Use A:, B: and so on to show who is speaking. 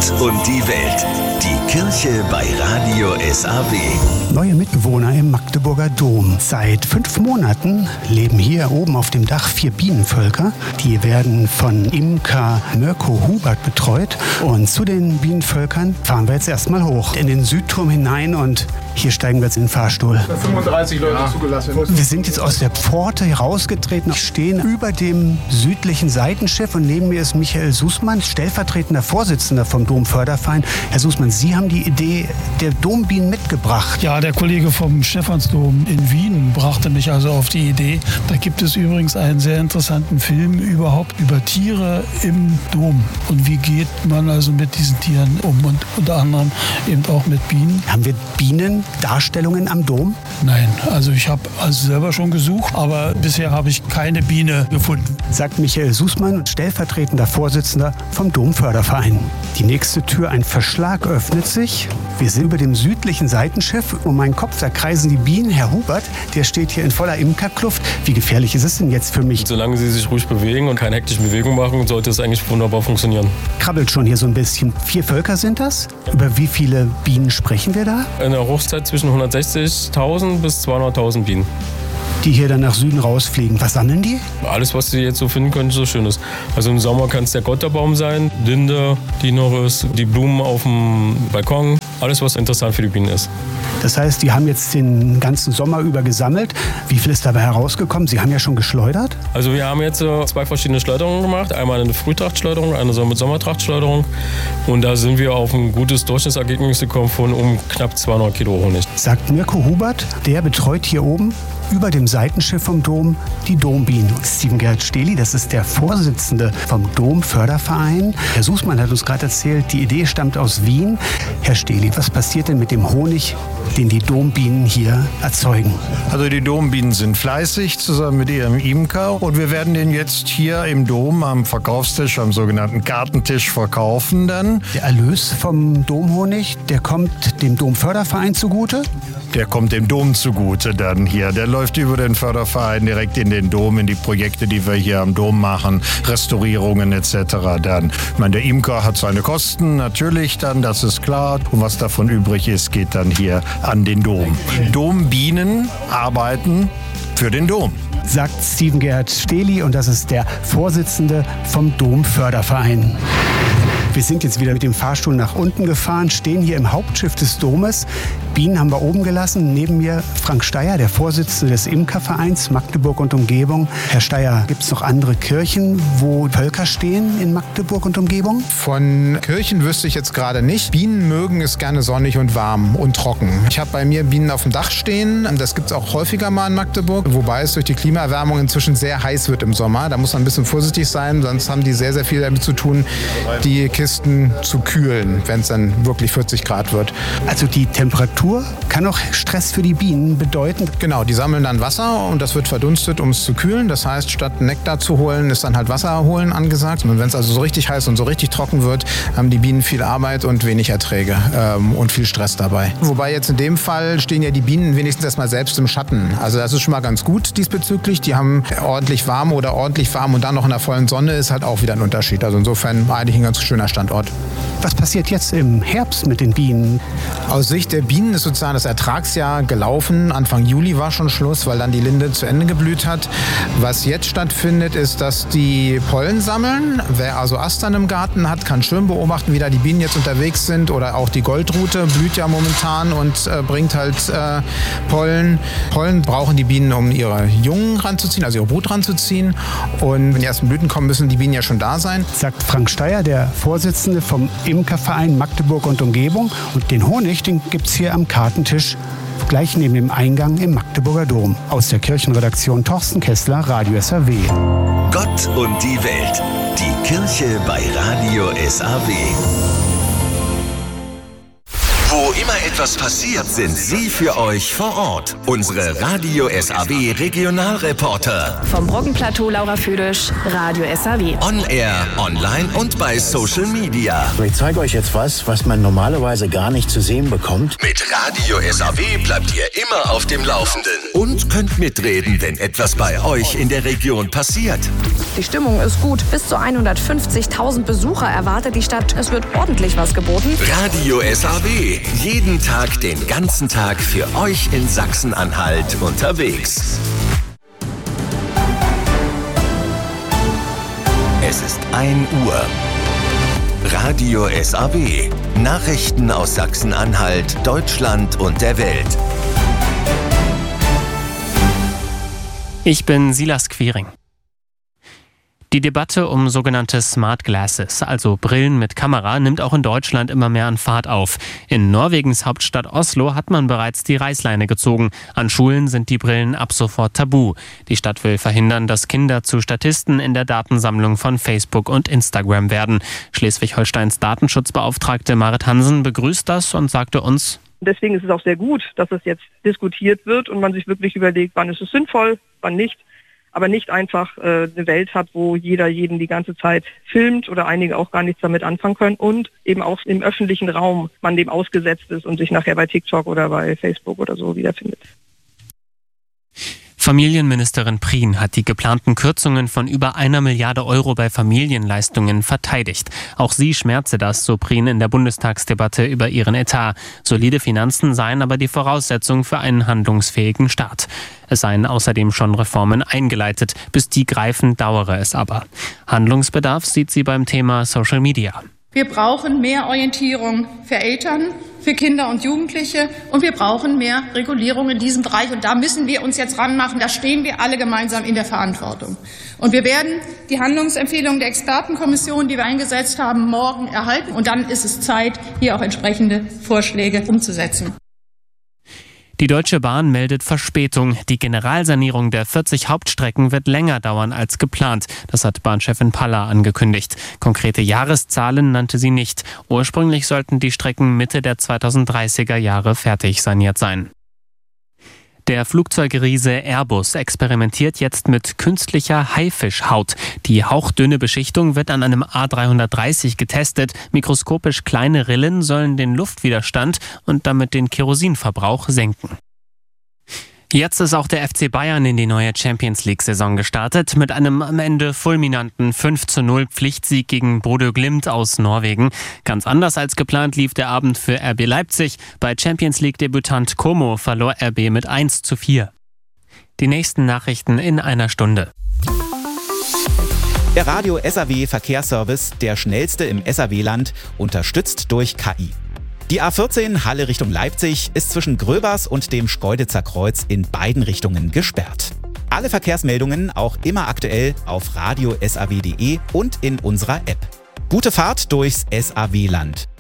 A: Gott und die Welt. Die Kirche bei Radio SAW.
B: Neue Mitbewohner im Magdeburger Dom. Seit 5 Monaten leben hier oben auf dem Dach 4 Bienenvölker. Die werden von Imker Mirko Hubert betreut. Und zu den Bienenvölkern fahren wir jetzt erstmal hoch in den Südturm hinein und hier steigen wir jetzt in den Fahrstuhl.
C: 35 Leute zugelassen.
B: Wir sind jetzt aus der Pforte herausgetreten, stehen über dem südlichen Seitenschiff und neben mir ist Michael Sußmann, stellvertretender Vorsitzender vom Domförderverein. Herr Sußmann, Sie haben die Idee der Dombienen mitgebracht.
D: Ja, der Kollege vom Stephansdom in Wien brachte mich also auf die Idee. Da gibt es übrigens einen sehr interessanten Film überhaupt über Tiere im Dom. Und wie geht man also mit diesen Tieren um und unter anderem eben auch mit Bienen.
B: Haben wir Bienendarstellungen am Dom?
D: Nein, also ich habe also selber schon gesucht, aber bisher habe ich keine Biene gefunden.
B: Sagt Michael Sußmann, stellvertretender Vorsitzender vom Domförderverein. Die nächste Tür, ein Verschlag, öffnet sich. Wir sind über dem südlichen Seitenschiff. Um meinen Kopf, da kreisen die Bienen. Herr Hubert, der steht hier in voller Imkerkluft. Wie gefährlich ist es denn jetzt für mich?
E: Solange sie sich ruhig bewegen und keine hektischen Bewegungen machen, sollte es eigentlich wunderbar funktionieren.
B: Krabbelt schon hier so ein bisschen. 4 Völker sind das? Über wie viele Bienen sprechen wir da?
E: In der Hochzeit zwischen 160.000 bis 200.000 Bienen.
B: Die hier dann nach Süden rausfliegen. Was sammeln die?
E: Alles, was Sie jetzt so finden können, so schön ist. Also im Sommer kann es der Gotterbaum sein, Linde, die noch ist, die Blumen auf dem Balkon. Alles, was interessant für die Bienen ist.
B: Das heißt, die haben jetzt den ganzen Sommer über gesammelt. Wie viel ist dabei herausgekommen? Sie haben ja schon geschleudert.
E: Also wir haben jetzt 2 verschiedene Schleuderungen gemacht. Einmal eine Frühtrachtschleuderung, eine Sommertrachtschleuderung. Und da sind wir auf ein gutes Durchschnittsergebnis gekommen von knapp 200 Kilo Honig.
B: Sagt Mirko Hubert, der betreut hier oben über dem Seitenschiff vom Dom die Dombienen. Steven Gerhard Stehli, das ist der Vorsitzende vom Domförderverein. Herr Sußmann hat uns gerade erzählt, die Idee stammt aus Wien. Herr Stehli, was passiert denn mit dem Honig, den die Dombienen hier erzeugen?
C: Also die Dombienen sind fleißig zusammen mit ihrem Imker und wir werden den jetzt hier im Dom am Verkaufstisch, am sogenannten Gartentisch verkaufen dann.
B: Der Erlös vom Domhonig, der kommt dem Domförderverein zugute?
C: Der kommt dem Dom zugute dann hier. Der läuft über den Förderverein direkt in den Dom, in die Projekte, die wir hier am Dom machen, Restaurierungen etc. dann. Ich meine, der Imker hat seine Kosten natürlich dann, das ist klar. Und was davon übrig ist, geht dann hier an den Dom. Dombienen arbeiten für den Dom.
B: Sagt Steven Gerhard Stehli und das ist der Vorsitzende vom Domförderverein. Wir sind jetzt wieder mit dem Fahrstuhl nach unten gefahren, stehen hier im Hauptschiff des Domes. Bienen haben wir oben gelassen. Neben mir Frank Steyer, der Vorsitzende des Imkervereins Magdeburg und Umgebung. Herr Steyer, gibt es noch andere Kirchen, wo Völker stehen in Magdeburg und Umgebung?
F: Von Kirchen wüsste ich jetzt gerade nicht. Bienen mögen es gerne sonnig und warm und trocken. Ich habe bei mir Bienen auf dem Dach stehen. Das gibt es auch häufiger mal in Magdeburg, wobei es durch die Klimaerwärmung inzwischen sehr heiß wird im Sommer. Da muss man ein bisschen vorsichtig sein, sonst haben die sehr, sehr viel damit zu tun, die Kisten zu kühlen, wenn es dann wirklich 40 Grad wird.
B: Also die Temperatur kann auch Stress für die Bienen bedeuten?
F: Genau, die sammeln dann Wasser und das wird verdunstet, um es zu kühlen. Das heißt, statt Nektar zu holen, ist dann halt Wasser holen angesagt. Und wenn es also so richtig heiß und so richtig trocken wird, haben die Bienen viel Arbeit und wenig Erträge und viel Stress dabei. Wobei jetzt in dem Fall stehen ja die Bienen wenigstens erstmal selbst im Schatten. Also das ist schon mal ganz gut diesbezüglich. Die haben ordentlich warm und dann noch in der vollen Sonne ist halt auch wieder ein Unterschied. Also insofern eigentlich ein ganz schöner Standort.
B: Was passiert jetzt im Herbst mit den Bienen?
F: Aus Sicht der Bienen ist sozusagen das Ertragsjahr gelaufen. Anfang Juli war schon Schluss, weil dann die Linde zu Ende geblüht hat. Was jetzt stattfindet, ist, dass die Pollen sammeln. Wer also Astern im Garten hat, kann schön beobachten, wie da die Bienen jetzt unterwegs sind. Oder auch die Goldrute blüht ja momentan und bringt halt Pollen. Pollen brauchen die Bienen, um ihre Jungen ranzuziehen, also ihre Brut ranzuziehen. Und wenn die ersten Blüten kommen, müssen die Bienen ja schon da sein.
B: Sagt Frank Steyer, der Vorsitzende vom Imkerverein Magdeburg und Umgebung. Und den Honig, den gibt es hier am Kartentisch, gleich neben dem Eingang im Magdeburger Dom. Aus der Kirchenredaktion Thorsten Kessler, Radio SAW.
A: Gott und die Welt. Die Kirche bei Radio SAW. Wo immer etwas passiert, sind sie für euch vor Ort. Unsere Radio SAW Regionalreporter.
G: Vom Brockenplateau Laura Füdisch, Radio SAW.
A: On Air, online und bei Social Media.
H: Ich zeige euch jetzt was man normalerweise gar nicht zu sehen bekommt.
A: Mit Radio SAW bleibt ihr immer auf dem Laufenden. Und könnt mitreden, wenn etwas bei euch in der Region passiert.
G: Die Stimmung ist gut. Bis zu 150.000 Besucher erwartet die Stadt. Es wird ordentlich was geboten.
A: Radio SAW. Jeden Tag, den ganzen Tag für euch in Sachsen-Anhalt unterwegs. Es ist 1 Uhr. Radio SAW. Nachrichten aus Sachsen-Anhalt, Deutschland und der Welt.
I: Ich bin Silas Quiring. Die Debatte um sogenannte Smart Glasses, also Brillen mit Kamera, nimmt auch in Deutschland immer mehr an Fahrt auf. In Norwegens Hauptstadt Oslo hat man bereits die Reißleine gezogen. An Schulen sind die Brillen ab sofort tabu. Die Stadt will verhindern, dass Kinder zu Statisten in der Datensammlung von Facebook und Instagram werden. Schleswig-Holsteins Datenschutzbeauftragte Marit Hansen begrüßt das und sagte uns:
J: Deswegen ist es auch sehr gut, dass es jetzt diskutiert wird und man sich wirklich überlegt, wann ist es sinnvoll, wann nicht. Aber nicht einfach eine Welt hat, wo jeder jeden die ganze Zeit filmt oder einige auch gar nichts damit anfangen können und eben auch im öffentlichen Raum man dem ausgesetzt ist und sich nachher bei TikTok oder bei Facebook oder so wiederfindet.
I: Familienministerin Prien hat die geplanten Kürzungen von über 1 Milliarde Euro bei Familienleistungen verteidigt. Auch sie schmerze das, so Prien in der Bundestagsdebatte über ihren Etat. Solide Finanzen seien aber die Voraussetzung für einen handlungsfähigen Staat. Es seien außerdem schon Reformen eingeleitet. Bis die greifen, dauere es aber. Handlungsbedarf sieht sie beim Thema Social Media.
K: Wir brauchen mehr Orientierung für Eltern, für Kinder und Jugendliche und wir brauchen mehr Regulierung in diesem Bereich. Und da müssen wir uns jetzt ranmachen. Da stehen wir alle gemeinsam in der Verantwortung. Und wir werden die Handlungsempfehlungen der Expertenkommission, die wir eingesetzt haben, morgen erhalten. Und dann ist es Zeit, hier auch entsprechende Vorschläge umzusetzen.
I: Die Deutsche Bahn meldet Verspätung. Die Generalsanierung der 40 Hauptstrecken wird länger dauern als geplant. Das hat Bahnchefin Paller angekündigt. Konkrete Jahreszahlen nannte sie nicht. Ursprünglich sollten die Strecken Mitte der 2030er Jahre fertig saniert sein. Der Flugzeugriese Airbus experimentiert jetzt mit künstlicher Haifischhaut. Die hauchdünne Beschichtung wird an einem A330 getestet. Mikroskopisch kleine Rillen sollen den Luftwiderstand und damit den Kerosinverbrauch senken. Jetzt ist auch der FC Bayern in die neue Champions-League-Saison gestartet mit einem am Ende fulminanten 5:0 Pflichtsieg gegen Bodø Glimt aus Norwegen. Ganz anders als geplant lief der Abend für RB Leipzig. Bei Champions-League-Debütant Como verlor RB mit 1:4. Die nächsten Nachrichten in einer Stunde.
L: Der Radio SAW Verkehrsservice, der schnellste im SAW-Land, unterstützt durch KI. Die A14 Halle Richtung Leipzig ist zwischen Gröbers und dem Schkeuditzer Kreuz in beiden Richtungen gesperrt. Alle Verkehrsmeldungen auch immer aktuell auf radiosaw.de und in unserer App. Gute Fahrt durchs SAW-Land.